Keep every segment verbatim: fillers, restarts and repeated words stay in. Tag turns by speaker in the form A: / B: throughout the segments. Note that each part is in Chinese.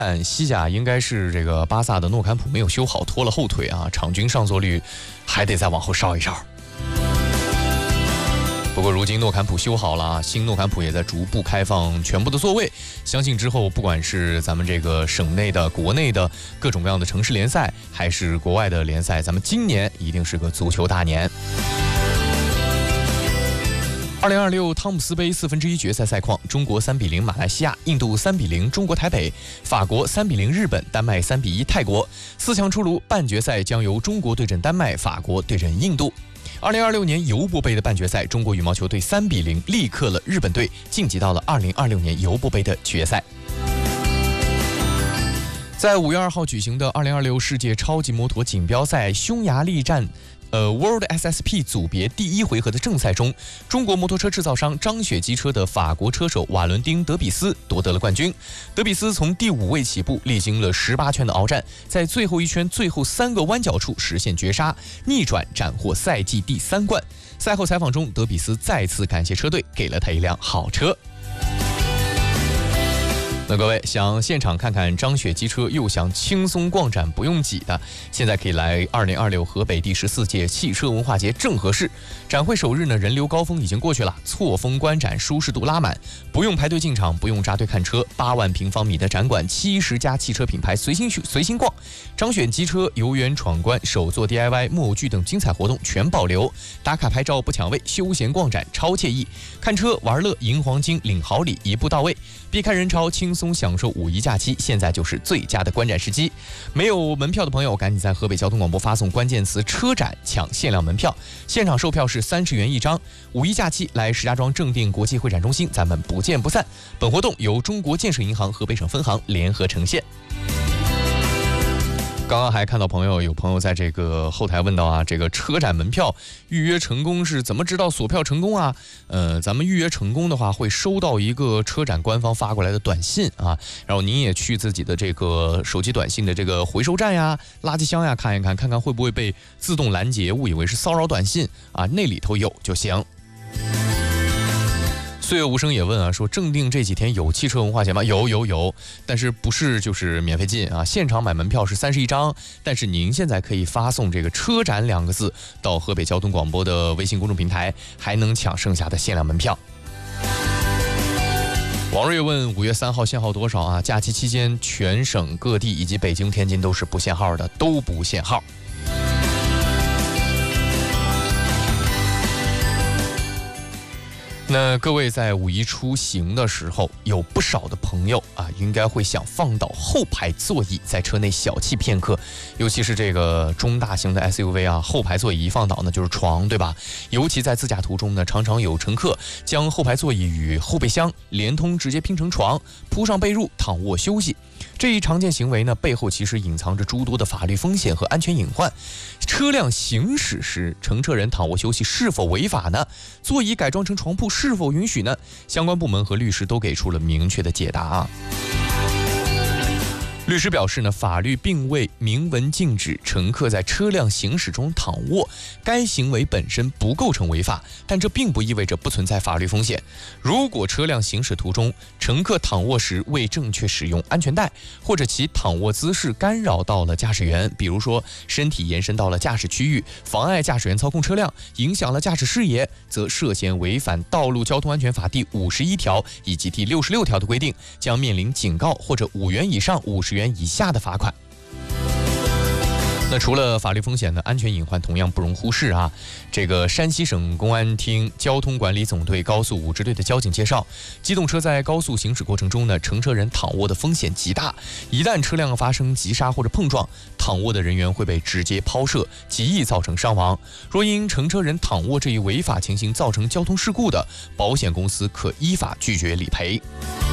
A: 但西甲应该是这个巴萨的诺坎普没有修好，拖了后腿啊，场均上座率还得再往后稍一稍。不过如今诺坎普修好了啊，新诺坎普也在逐步开放全部的座位，相信之后不管是咱们这个省内的、国内的各种各样的城市联赛，还是国外的联赛，咱们今年一定是个足球大年。二零二六汤姆斯杯四分之一决赛赛况：中国三比零马来西亚，印度三比零中国台北，法国三比零日本，丹麦三比一泰国。四强出炉，半决赛将由中国对阵丹麦，法国对阵印度。二零二六年尤伯杯的半决赛，中国羽毛球队三比零力克了日本队，晋级到了二零二六年尤伯杯的决赛。在五月二号举行的二零二六世界超级摩托锦标赛匈牙利站。呃 ，World S S P 组别第一回合的正赛中，中国摩托车制造商张雪机车的法国车手瓦伦丁·德比斯夺得了冠军。德比斯从第五位起步，历经了十八圈的鏖战，在最后一圈最后三个弯角处实现绝杀，逆转斩获赛季第三冠。赛后采访中，德比斯再次感谢车队给了他一辆好车。那各位想现场看看张雪机车，又想轻松逛展不用挤的，现在可以来二零二六河北第十四届汽车文化节正合适。展会首日呢，人流高峰已经过去了，错峰观展，舒适度拉满，不用排队进场，不用扎堆看车，八万平方米的展馆，七十家汽车品牌随心随心逛。张雪机车游园闯关、手作 D I Y、木偶剧等精彩活动全保留，打卡拍照不抢位，休闲逛展超惬意，看车玩乐赢黄金领好礼，一步到位，避开人潮，轻松享受五一假期，现在就是最佳的观展时机。没有门票的朋友，赶紧在河北交通广播发送关键词“车展”抢限量门票，现场售票是三十元一张。五一假期来石家庄正定国际会展中心，咱们不见不散。本活动由中国建设银行河北省分行联合呈现。刚刚还看到朋友有朋友在这个后台问到啊，这个车展门票预约成功是怎么知道锁票成功啊？呃，咱们预约成功的话，会收到一个车展官方发过来的短信啊，然后您也去自己的这个手机短信的这个回收站呀、垃圾箱呀看一看，看看会不会被自动拦截，误以为是骚扰短信啊，那里头有就行。岁月无声也问啊，说正定这几天有汽车文化节吗？有有有，但是不是就是免费进啊？现场买门票是三十一张，但是您现在可以发送这个车展两个字到河北交通广播的微信公众平台，还能抢剩下的限量门票。王瑞问五月三号限号多少啊？假期期间全省各地以及北京、天津都是不限号的，都不限号。那各位在五一出行的时候，有不少的朋友啊，应该会想放倒后排座椅，在车内小憩片刻。尤其是这个中大型的 S U V 啊，后排座椅一放倒呢就是床，对吧？尤其在自驾途中呢，常常有乘客将后排座椅与后备箱连通，直接拼成床，铺上被褥躺卧休息。这一常见行为呢，背后其实隐藏着诸多的法律风险和安全隐患。车辆行驶时，乘车人躺卧休息是否违法呢？座椅改装成床铺是否允许呢？相关部门和律师都给出了明确的解答啊。律师表示呢，法律并未明文禁止乘客在车辆行驶中躺卧，该行为本身不构成违法，但这并不意味着不存在法律风险。如果车辆行驶途中，乘客躺卧时未正确使用安全带，或者其躺卧姿势干扰到了驾驶员，比如说身体延伸到了驾驶区域，妨碍驾驶员操控车辆，影响了驾驶视野，则涉嫌违反《道路交通安全法》第五十一条以及第六十六条的规定，将面临警告或者五元以上五十元以下的罚款。那除了法律风险呢，安全隐患同样不容忽视啊。这个山西省公安厅交通管理总队高速五支队的交警介绍，机动车在高速行驶过程中呢，乘车人躺卧的风险极大，一旦车辆发生急刹或者碰撞，躺卧的人员会被直接抛射，极易造成伤亡。若因乘车人躺卧这一违法情形造成交通事故的，保险公司可依法拒绝理赔。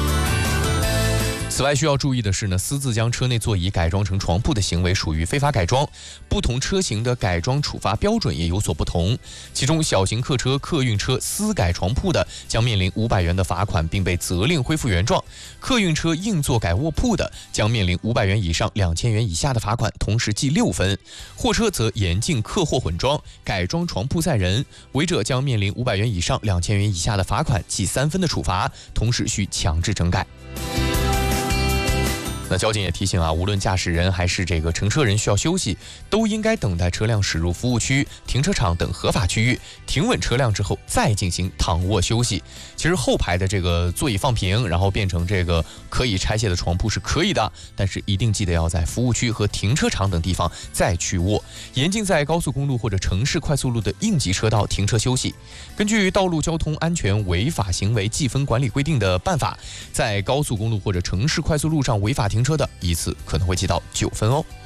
A: 此外需要注意的是呢，私自将车内座椅改装成床铺的行为属于非法改装，不同车型的改装处罚标准也有所不同。其中小型客车、客运车私改床铺的将面临五百元的罚款，并被责令恢复原状；客运车硬座改卧铺的将面临五百元以上两千元以下的罚款，同时记六分；货车则严禁客货混装，改装床铺载人，违者将面临五百元以上两千元以下的罚款，记三分的处罚，同时需强制整改。 那交警也提醒啊，无论驾驶人还是这个乘车人需要休息，都应该等待车辆驶入服务区、停车场等合法区域，停稳车辆之后再进行躺卧休息。其实后排的这个座椅放平，然后变成这个可以拆卸的床铺是可以的，但是一定记得要在服务区和停车场等地方再去卧，严禁在高速公路或者城市快速路的应急车道停车休息。根据《道路交通安全违法行为记分管理规定》的办法，在高速公路或者城市快速路上违法停车的，一次可能会记到九分哦。